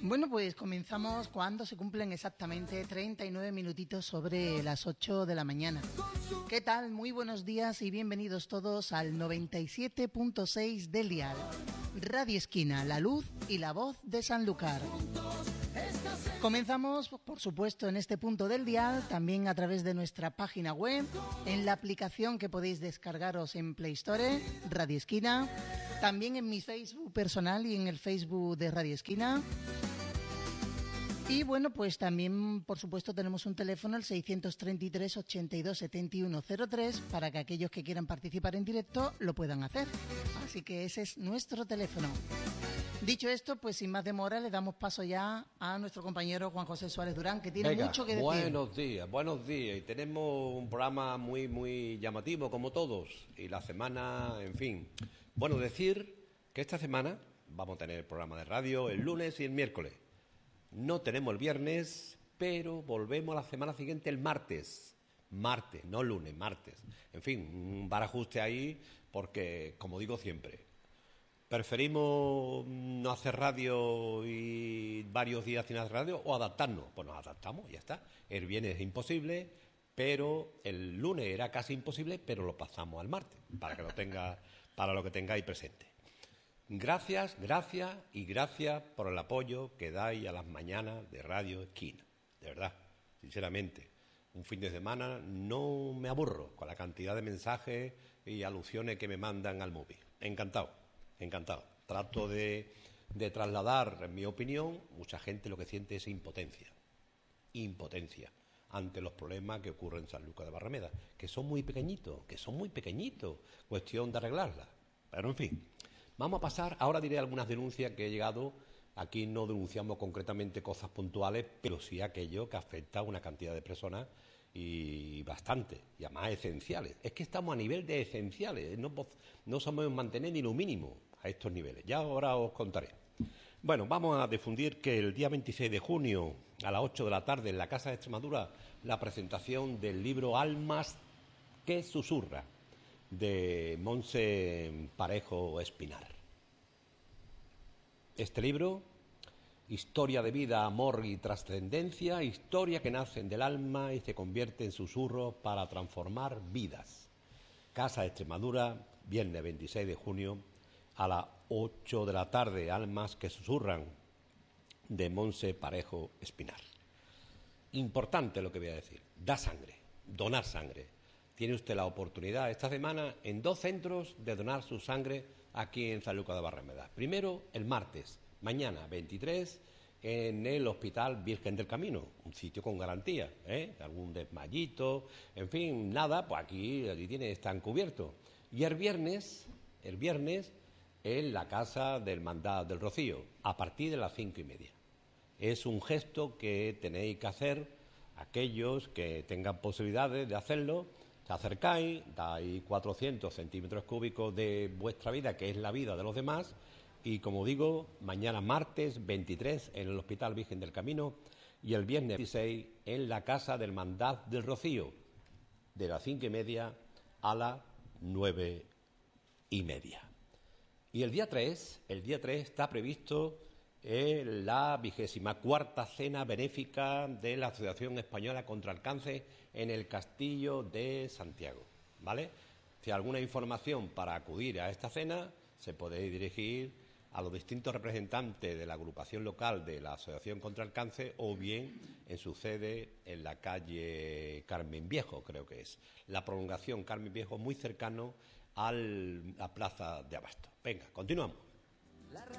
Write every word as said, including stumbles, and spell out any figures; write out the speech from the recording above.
Bueno, pues comenzamos cuando se cumplen exactamente treinta y nueve minutitos sobre las ocho de la mañana. ¿Qué tal? Muy buenos días y bienvenidos todos al noventa y siete punto seis del dial. Radio Esquina, la luz y la voz de Sanlúcar. Comenzamos, por supuesto, en este punto del dial, también a través de nuestra página web, en la aplicación que podéis descargaros en Play Store, Radio Esquina, también en mi Facebook personal y en el Facebook de Radio Esquina. Y bueno, pues también, por supuesto, tenemos un teléfono, el seiscientos treinta y tres, ochenta y dos, setenta y uno cero tres, para que aquellos que quieran participar en directo lo puedan hacer. Así que ese es nuestro teléfono. Dicho esto, pues sin más demora, le damos paso ya a nuestro compañero Juan José Suárez Durán, que tiene Venga, mucho que decir. Buenos días, buenos días. Y tenemos un programa muy, muy llamativo, como todos. Y la semana, en fin. Bueno, decir que esta semana vamos a tener programa de radio el lunes y el miércoles. No tenemos el viernes, pero volvemos la semana siguiente el martes. Martes, no lunes, martes. En fin, un barajuste ahí, porque, como digo siempre, ¿preferimos no hacer radio y varios días sin hacer radio o adaptarnos? Pues nos adaptamos, ya está. El viernes es imposible, pero el lunes era casi imposible, pero lo pasamos al martes, para que lo tenga, para lo que tengáis presente. Gracias, gracias y gracias por el apoyo que dais a las mañanas de Radio Esquina. De verdad, sinceramente, un fin de semana no me aburro con la cantidad de mensajes y alusiones que me mandan al móvil. Encantado, encantado. Trato de, de trasladar, en mi opinión, mucha gente lo que siente es impotencia. Impotencia ante los problemas que ocurren en Sanlúcar de Barrameda, que son muy pequeñitos, que son muy pequeñitos, cuestión de arreglarlas. Pero en fin. Vamos a pasar, ahora diré algunas denuncias que he llegado. Aquí no denunciamos concretamente cosas puntuales, pero sí aquello que afecta a una cantidad de personas y bastante, y además esenciales. Es que estamos a nivel de esenciales, no, no sabemos mantener ni lo mínimo a estos niveles. Ya ahora os contaré. Bueno, vamos a difundir que el día veintiséis de junio a las ocho de la tarde en la Casa de Extremadura la presentación del libro Almas que susurra, de Montse Parejo Espinar. Este libro, historia de vida, amor y trascendencia, historia que nacen del alma y se convierte en susurros para transformar vidas. Casa de Extremadura, viernes veintiséis de junio, a las ocho de la tarde, Almas que susurran, de Montse Parejo Espinar. Importante lo que voy a decir, da sangre, donar sangre. Tiene usted la oportunidad esta semana en dos centros de donar su sangre aquí en Sanlúcar de Barrameda. Primero, el martes, mañana veintitrés, en el Hospital Virgen del Camino, un sitio con garantía, ¿eh? Algún desmayito, en fin, nada, pues aquí, aquí tiene, están cubiertos. Y el viernes, el viernes, en la Casa del Hermandad del Rocío, a partir de las cinco y media. Es un gesto que tenéis que hacer aquellos que tengan posibilidades de hacerlo. Se acercáis, dais cuatrocientos centímetros cúbicos de vuestra vida, que es la vida de los demás, y como digo, mañana martes veintitrés en el Hospital Virgen del Camino y el viernes veintiséis en la Casa del Hermandad del Rocío, de las cinco y media a las nueve y media. Y el día tres, el día tres está previsto eh, la vigésima cuarta cena benéfica de la Asociación Española contra el Cáncer en el Castillo de Santiago, ¿vale? Si hay alguna información para acudir a esta cena, se puede dirigir a los distintos representantes de la agrupación local de la Asociación contra el Cáncer o bien en su sede en la calle Carmen Viejo, creo que es. La prolongación Carmen Viejo, muy cercano a la plaza de Abasto. Venga, continuamos.